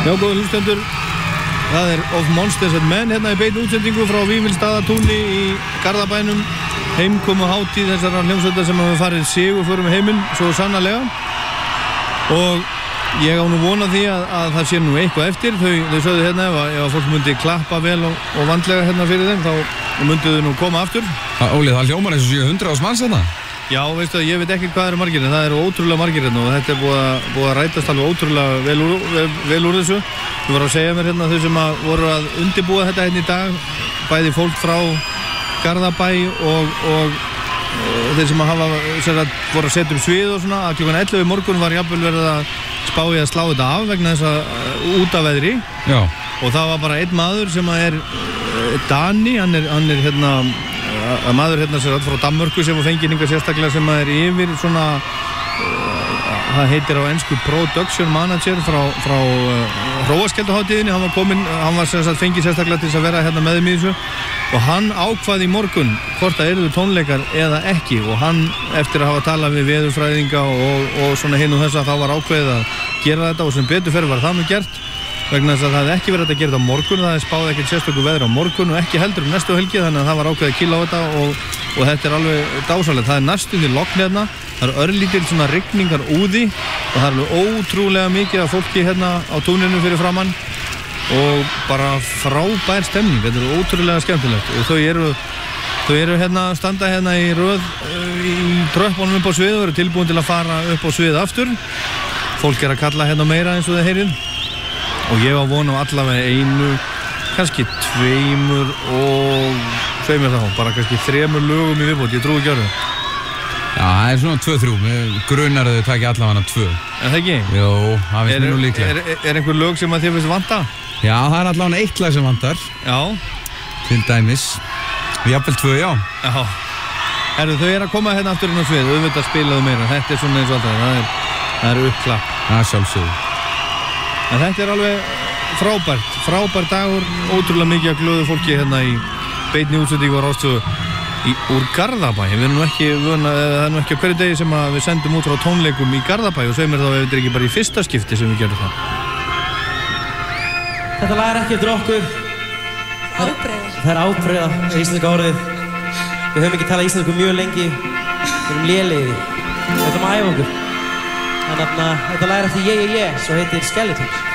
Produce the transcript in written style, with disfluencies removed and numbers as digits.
Já, góður hlustendur, það Of Monsters and Men hérna í beinni útsendingu frá Vífilsstaðatúni í Garðabænum, heimkomu hátíð þessara hljómsveitar sem hafa farið sigurförum í heiminn, svo sannarlega. Og ég á nú von á því að það sé nú eitthvað eftir. Þau sögðu hérna ef að fólk myndi klappa vel og vandlega hérna fyrir þeim, þá myndu þau nú koma aftur. Óli, það hljómar eins og 700 manns hérna? Já, veistu það, ég veit ekki hvað eru margir, en það eru ótrúlega margir hérna og þetta búið að rætast alveg ótrúlega vel úr þessu. Þú voru að segja mér hérna þau sem voru að undirbúa þetta hérna í dag, bæði fólk frá Garðabæ og þeir sem voru að setja svið og svona, að klukkan 11 í morgun var jafnvel verið að spá í að slá þetta af vegna þess að út af veðri. Já. Og það var bara einn maður sem er Dani, hann er hérna að maður hérna sér frá Danmörku sem fengið hingað sérstaklega sem er yfir svona það heitir á ensku production manager frá Hróarskelduhátíðinni. Hann var fengið sérstaklega til að vera hérna með þeim í þessu og hann ákvað í morgun hvort það yrðu tónleikar eða ekki og hann eftir að hafa talað við veðurfræðinga og svona hinn og þess að þá var ákveðið að gera þetta og sem betur fyrir var það nú gert vegna þess að það hefði ekki verið að gera þetta á morgun, það hefði spáð ekkert sérstöku veður á morgun og ekki heldur næstu helgi, þannig að það var ákveðið að kýla á þetta og þetta er alveg dásalegt. Það er næstum því logn hérna, það er örlítil svona rigningar úði og það er alveg ótrúlega mikið af fólki hérna á túninu fyrir framann og bara frábær stemning, þetta er ótrúlega skemmtilegt og þau eru hérna, standa hérna í röð í tröppunum upp á svið og eru tilbúin til að fara upp á svið aftur. Fólk er að kalla hérna meira eins og þið heyrið. Og ég var von á allavega einu, kannski tveimur og tveimur þá, bara kannski 3 lögum í viðbót, ég trúi ekki á það. Já, það er svona 2-3, með grunar að þau takja allavega 2. En það ekki? Jó, það finnst mér nú líklega. Er einhver lög sem að þér finnst vanta? Já, það er allavega 1 lag sem vantar. Já. Til dæmis. Jafnvel 2, já. Já. Þau eru að koma hérna aftur inn á svið, auðvitað spilaðu meira, þetta er svona eins og alltaf, það er uppklapp. Það er sjálfsögðu. En þetta er alveg frábær dagur, ótrúlega mikið að glöðu fólki hérna í beinni útsendingu á Rástvö úr Garðabæ. Við erum nú ekki, það er nú ekki á hverju degi sem að við sendum út frá tónleikum í Garðabæ og segir mér þá ef þetta er ekki bara í fyrsta skipti sem við gerum það. Þetta lag er ekki eftir okkur. Það er ábreiða, íslenska orðið. Við höfum ekki talað íslensku mjög lengi, við erum lélegir. Við ætlum að æfa okkur. Þannig að þetta lag er eftir Yeah, Yeah, Yeah, svo heitir Skeletons.